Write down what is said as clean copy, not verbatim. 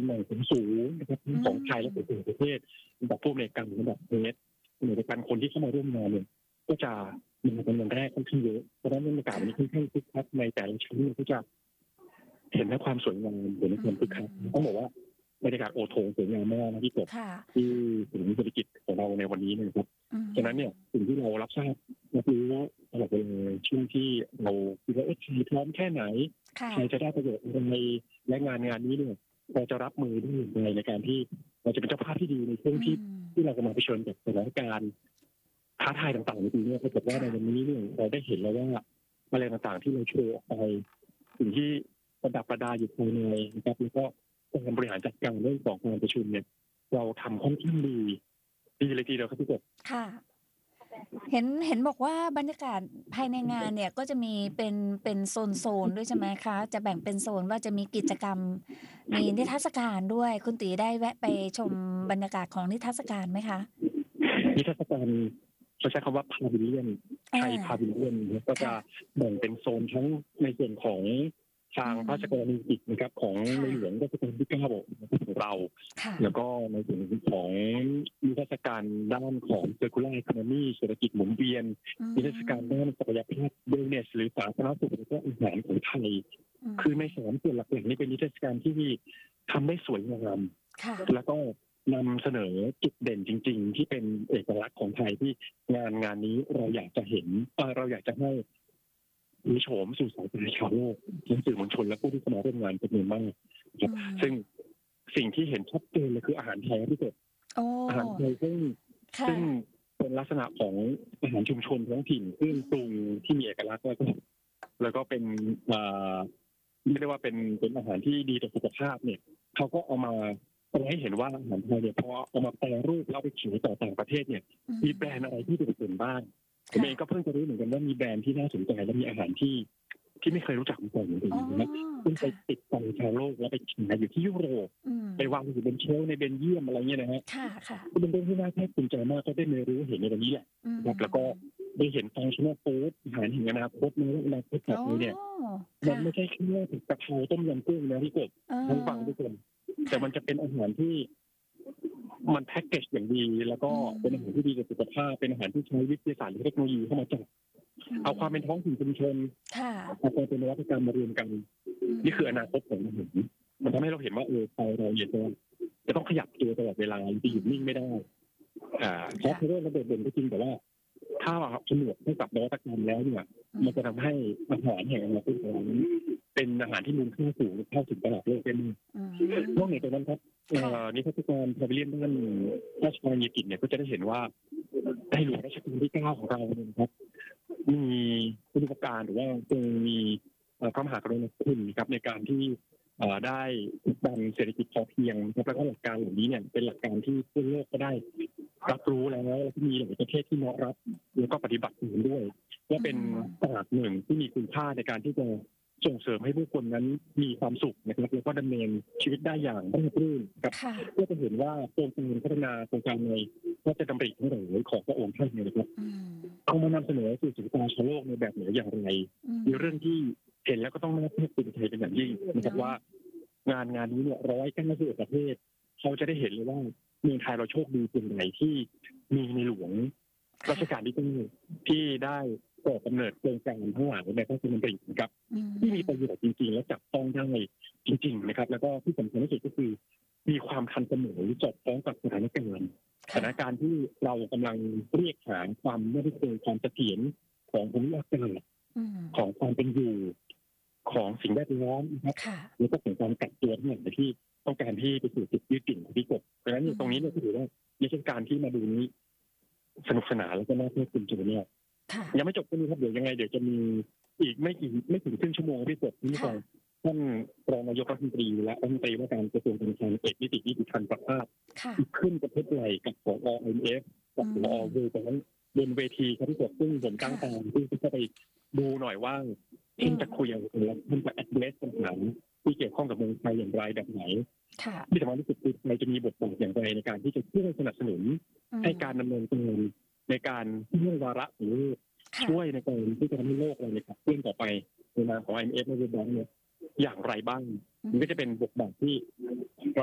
ำแหน่งสูงๆนะครับทั้งอืของไทยและของต่างมประเทศระดับผู้อำนวยการระดับเฮดขณะเดียวกันคนที่เข้ามาร่วมงานเนี่ยก็จะมาเป็นวันแรกค่อนข้างเยอะเพราะฉะนั้นบรรยากาศวันนี้ค่อนค่ะข้างคึกคักในแต่ละชั้นเนี่ยก็จะเห็นทั้งความสวยงามเห็นทั้งอืความคึกคักต้องบอกมว่าบรรยากาศโอโถงสวยงามมากนะที่เกิดค่ะที่ศูนย์เศรษฐกิจของเราในวันนี้นะครับอืฉะนั้นเนี่ยมสิ่งที่เรารับทราบรับรู้ตลอดเวลาช่วงที่เราคิดว่าไทยพร้อมแค่ไหนค่ะไทยจะได้ประโยชน์อะไรและงานนี้เนี่ยเราจะรับมือได้ยังไงในการที่เราจะเป็นเจ้าภาพที่ดีในช่วงอืที่มเรากำลังเผชิญกับสถานการณ์ท้าทายต่างๆในปีนี้ปรากฏว่าในค่ะวันนี้เนี่ยเราได้เห็นแล้วว่าอะไรต่างๆที่เราโชว์ออกไปสิ่งที่ประดับประดาอยู่ภายในนะครับแล้วก็การบริหารจัดการเรื่องของการประชุมเนี่ยเราทำค่อนข้างดีเลยทีเดียวครับพี่กบค่ะเห็นบอกว่าบรรยากาศภายในงานเนี่ยก็จะมีเป็นโซนๆด้วยใช่ไหมคะจะแบ่งเป็นโซนว่าจะมีกิจกรรมมีนิทรรศการด้วยคุณตีได้แวะไปชมบรรยากาศของนิทรรศการไหมคะนิทรรศการเขาใช้คำว่าพาวิเลียนไทอายพาวิเลียนก็จะค่ะแบ่งเป็นโซนทั้งในส่วนของทาอืงพระราชกรมณียกิจนะครับของในค่ะหลวงรัชกาลที่9ของเราค่ะแล้วก็ในส่วนของนิทรรศการด้านของ circular economy เศรษฐกิจหมุนเวียนอืนิทรรศการด้านมศักยภาพ wellness หรือสาธารณสุขแล้วก็อาหารของไทยอืคือในมสามส่วนหลักๆนี้เป็นนิทรรศการที่ทำได้สวยงามค่ะแล้วก็นำเสนอจุดเด่นจริงๆที่เป็นเอกลักษณ์ของไทยที่งานนี้เราอยากจะเห็นเราอยากจะให้มีโฉมสู่สายตาชาวโลกทั้งสื่อมวลชนและผู้ที่เข้ามาร่วมงานจำนวนมากนะคอืรับซึ่งมสิ่งที่เห็นชัดเจนเลยคืออาหารไทยที่เกิดโอ้อาหารไทยซึ่งค่ะซึ่งเป็นลักษณะของอาหารชุมชนท้องถิ่นซึ่งปรุงที่มีเอกลักษณ์แล้วก็เป็นเอ่อเรียกได้ว่าเป็นอาหารที่ดีต่อสุขภาพเนี่ยเขาก็เอามาแสดงให้เห็นว่าอาหารไทยเนี่ยพอเอามาแปรรูปแล้วเอาไปขายต่อต่างประเทศเนี่ยอืมีแบรนด์อะไรที่โดดเด่นบ้างผมค่ะเองก็เพิ่งจะรู้เหมือนกันว่ามีแบรนด์ที่น่าสนใจและมีอาหารที่ไม่เคยรู้จักมาก่อนเหมือนกันอ๋อนะครับซึ่งไปค่ะติดต่อชาวโลกแล้วไปขายอยู่ที่ยุโรปอืมไปวางอยู่บนเชลฟ์ในเบลเยียมอะไรเงี้ยนะฮะค่ะก็เป็นเรื่องที่น่าภาคภูมิใจมากก็ได้เรียนรู้เห็นในวันนี้แหละๆอืครับแล้วก็มได้เห็นฟังก์ชันฟู้ดอาหารแห่งอนาคตในอนาคตแบอ๋อบนี้เนี่ยมันค่ะไม่ใช่แค่กะเพราต้มยำกุ้งนะพี่กบเอทั้งฟังทุกอคนแต่มันจะค่ะเป็นอาหารที่มันแพ็กเกจอย่างดีแล้วก็อืเป็นอาหารที่ดีมกับสุขภาพเป็นอาหารที่ใช้วิทยาศาสตร์และเทคโนโลยีเข้ามาจับอืเอาความเป็นท้องมถิ่นชุมชนค่ะเอาความเป็นนวัตกรรมมารวมกันอืนี่คืออนาคตมของอาหารมันทำให้เราเห็นว่าไทยเราเนี่ยจะต้องขยับตัวตลอดเวลาจะหยุดนิ่งไม่ได้ซอฟต์ค่ะแวร์ระเบิดเด่นก็จริงแต่ว่า ถ้าผนวกให้กับนวัตกรรมแล้วเนี่ยอืมมันจะทำให้อาหารแห่งอนาคตของเรานั้นเป็นอาหารที่มูลค่าสูงเข้าถึงตลาดโลกได้ด้วยอืนอกมเหนือจากนั้นครับค่ะนิทรรศการพาวิเลียนด้านราชกรณียกิจเนี่ยก็จะได้เห็นว่าในหลวงรัชกาลที่ 9ของเราเนี่ยนะครับมีคุณูปการหรือว่าทรงมีพระมหากรุณาธิคุณครับในการที่ได้ดันเศรษฐกิจพอเพียงนะครับแล้วก็หลักการเหล่านี้เนี่ยเป็นหลักการที่ทั่วโลกก็ได้รับรู้แล้วและมีหลายประเทศที่น้อมรับแล้วก็ปฏิบัติตามด้วยว่าอืเป็นมตลาดหนึ่งที่มีคุณค่าในการที่จะส่งเสริมให้ผู้คนนั้นมีความสุขนะครับแล้วก็ดำเนินชีวิตได้อย่างราบรื่นครับค่ะก็จะเห็นว่าโครงการพัฒนาโครงการในพระราชดำริทั้งหลายของพระองค์ท่านเนี่ยนะครับอืมเอามานำเสนอสู่สายตาชาวโลกในแบบไหนอย่างไรอืมมีเรื่องที่เห็นแล้วก็ต้องน่าภาคภูมิใจเป็นอย่างยิ่งนะครับเนาะว่างานนี้เนี่ย191ประเทศเขาจะได้เห็นเลยว่าเมืองไทยเราโชคดีเพียงไหนที่มีในหลวงรัชค่ะกาลที่9ที่ได้ก่อกำเนิดโครงการทั้งหลายในพระราชดำรินะครับอืที่มีมประโยชน์จริงๆและจับต้องได้จริงๆนะครับแล้วก็ที่สำคัญที่สุดก็คือมีความทันสมัยสอดคล้องกับสถานการณ์ สถาค่ะนการณ์ที่เรากำลังเรียกหาความไม่ได้คงความเสถียรของภูมิอากาศอืมของความเป็นอยู่ของสิ่งแวดล้อมนะครับค่ะแล้วก็ของการกักตัวทั้งหมดที่ต้องการที่ไปสู่จุดยืดหยุ่นของที่กบเพราะฉะนั้นอืตรงนี้เนี่ยก็ถือว่านิทรรศการที่มาดูนี้สนุกสนานแล้วก็น่าเพลิดเพลินจริงเนี่ยค่ะยังไม่จบแค่นี้ครับเดี๋ยวยังไงเดี๋ยวจะมีอีกไม่ถึงครึ่งชั่วโมงที่กบที่ฟัค่ะงท่านรองนายกรัฐมนตรีและรัฐมนตรีว่าการกระทรวงการคลังเอกนิตินิติพันธ์ประภาสค่ะขึ้นประเทศไหลกับผอ IMF กับผอือเวมตรงนั้นบนเวทีครับที่กดซึ่งผมตั้งตาค่ะมซึ่งจะไปดูหน่อยว่าอืท่านมจะคุยอย่างไรแล้วท่านจะ address ปัญหาที่เกี่ยวข้องกับเมืองไทยอย่างไรแบบไหนค่ะที่สำคัญที่สุดคือไทยจะมีบทบาทอย่างไรในการที่จะช่วยสนับสนุนอืให้มการดำเนินการในการเรื่องวาระหรือค่ะช่วยในการที่จะทำให้โลกเราเนี่ยขับเคลื่อนต่อไปในนามของ IMF และ World Bank เนี่ยอย่างไรบ้างอืมันก็จะเป็นมบทบาทที่